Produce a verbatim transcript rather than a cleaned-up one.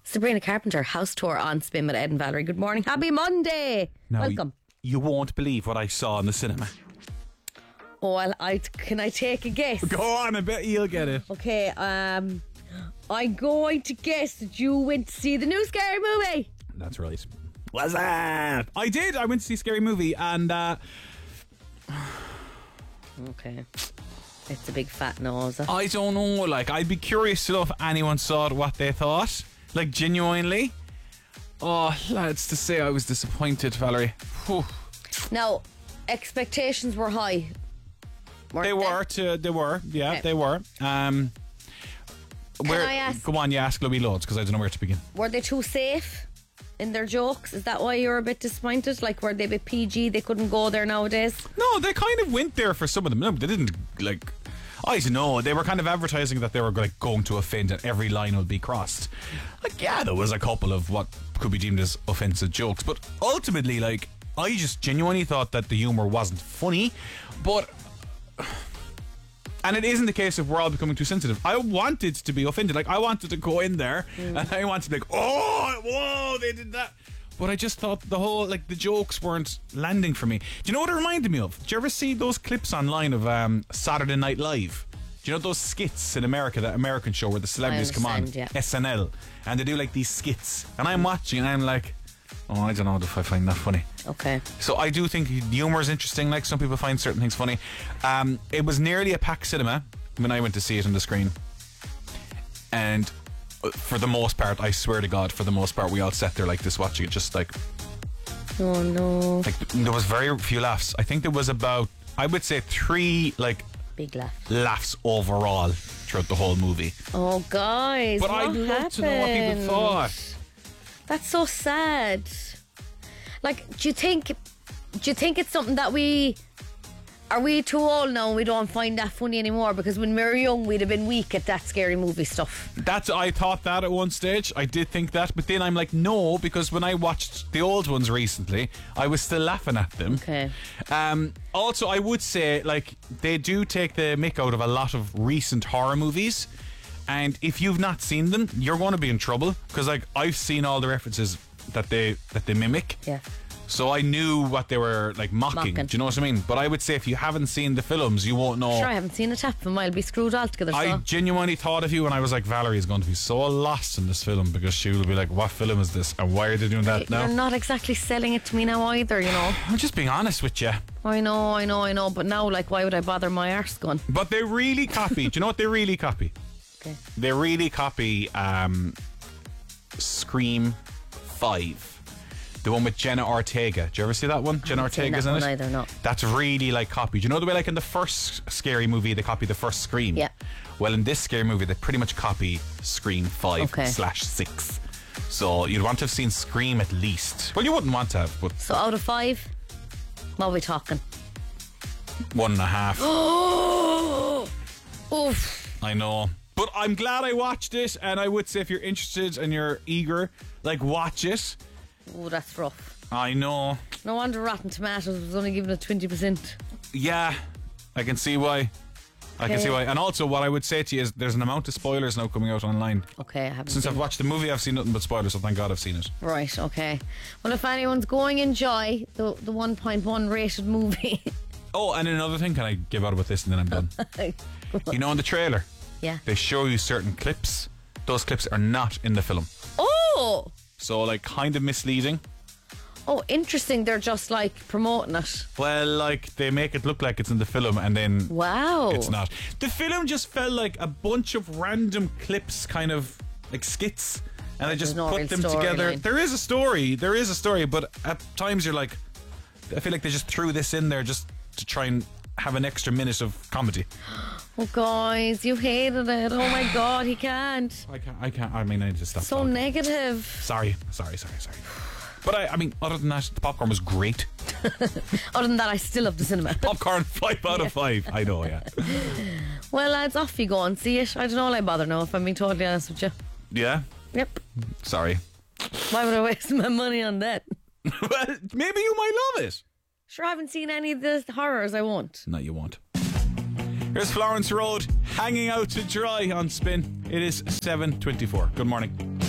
Sabrina Carpenter, house tour on Spin with Ed and Valerie. Good morning. Happy Monday. Now, Welcome. You, you won't believe what I saw in the cinema. Oh, well, I, can I take a guess? Go on, I bet you'll get it. Okay, um, I'm going to guess that you went to see the new Scary Movie. That's right. What's that? I did. I went to see Scary Movie and... Uh, okay. It's a big fat nose. I don't know. Like, I'd be curious to know if anyone saw it, what they thought. Like, genuinely. Oh, lads, to say I was disappointed, Valerie. Whew. Now, expectations were high. They, they were. To, they were. Yeah, okay. They were. Um, where, Can I ask? Go on, you ask Louis loads because I don't know where to begin. Were they too safe in their jokes? Is that why you were a bit disappointed? Like, were they a bit P G? They couldn't go there nowadays? No, they kind of went there for some of them. No, they didn't, like... I don't know. They were kind of advertising that they were like going to offend and every line would be crossed. Like, yeah, there was a couple of what could be deemed as offensive jokes, but ultimately, like, I just genuinely thought that the humour wasn't funny, but... And it isn't the case if we're all becoming too sensitive. I wanted to be offended. Like, I wanted to go in there mm. and I wanted to be like, oh, whoa, they did that. But I just thought the whole, like, the jokes weren't landing for me. Do you know what it reminded me of? Did you ever see those clips online of um, Saturday Night Live? Do you know those skits in America, that American show where the celebrities come on? Yeah. S N L. And they do, like, these skits. And I'm watching and I'm like, oh, I don't know if I find that funny. Okay. So I do think the humour is interesting. Like, some people find certain things funny. Um, it was nearly a packed cinema when I went to see it on the screen. And... for the most part, I swear to God, for the most part, we all sat there like this watching it, just like... Oh, no. Like, there was very few laughs. I think there was about, I would say, three, like... Big laugh. Laughs overall throughout the whole movie. Oh, guys, But what I'd love happened? to know what people thought. That's so sad. Like, do you think... Do you think it's something that we... Are we too old now and we don't find that funny anymore? Because when we were young, we'd have been weak at that Scary Movie stuff. That's I thought that at one stage. I did think that. But then I'm like, no, because when I watched the old ones recently, I was still laughing at them. Okay. Um, also, I would say, like, they do take the mick out of a lot of recent horror movies. And if you've not seen them, you're going to be in trouble. Because, like, I've seen all the references that they that they mimic. Yeah. So I knew what they were, like, mocking. Mocking. Do you know what I mean? But I would say if you haven't seen the films, you won't know. Sure, I haven't seen a tap of them. I'll be screwed altogether. I so. genuinely thought of you when I was like, Valerie is going to be so lost in this film because she will be like, what film is this? And why are they doing that now? You're not exactly selling it to me now either, you know. I'm just being honest with you. I know, I know, I know. But now, like, why would I bother my arse gun? But they really copy. Do you know what they really copy? Okay. They really copy um, Scream five. The one with Jenna Ortega. Did you ever see that one? Jenna Ortega's in it? Either, no. That's really like copied. You know the way like in the first Scary Movie they copy the first Scream? Yeah. Well, in this Scary Movie they pretty much copy Scream five okay. slash six. So you'd want to have seen Scream at least. Well, you wouldn't want to have, but... So out of five, what are we talking? One and a half. Oh! Oof. I know. But I'm glad I watched it, and I would say if you're interested and you're eager, like, watch it. Oh, that's rough. I know. No wonder Rotten Tomatoes was only giving it twenty percent. Yeah, I can see why. I okay. can see why. And also, what I would say to you is there's an amount of spoilers now coming out online. Okay, I haven't Since seen I've watched the movie, I've seen nothing but spoilers, so thank God I've seen it. Right, okay. Well, if anyone's going enjoy the, the one point one rated movie... Oh, and another thing, can I give out about this and then I'm done? You know in the trailer? Yeah. They show you certain clips. Those clips are not in the film. Oh! So, like, kind of misleading. Oh, interesting. They're just, like, promoting it. Well, like, they make it look like it's in the film and then... Wow. It's not. The film just felt like a bunch of random clips, kind of, like, skits. And they just no put them together. Line. There is a story. There is a story, but at times you're like... I feel like they just threw this in there just to try and have an extra minute of comedy. Oh, guys, you hated it. Oh, my God, he can't. I can't. I can't. I mean, I need to stop. So talking. negative. Sorry. Sorry, sorry, sorry. But I, I mean, other than that, the popcorn was great. Other than that, I still love the cinema. Popcorn, five out yeah. of five. I know, yeah. Well, lads, off you go and see it. I don't know, I bother now, if I'm being totally honest with you. Yeah? Yep. Sorry. Why would I waste my money on that? Well, maybe you might love it. Sure, I haven't seen any of the horrors. I won't. No, you won't. Here's Florence Road hanging out to dry on Spin. It is seven twenty-four. Good morning.